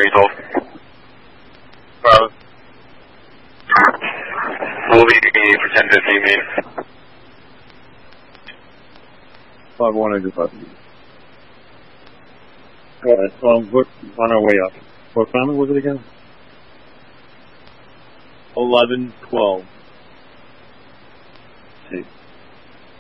312. Bravo. We'll be for 10:15, man. 5185. Alright, we're on our way up. What time was it again? 11:12. See.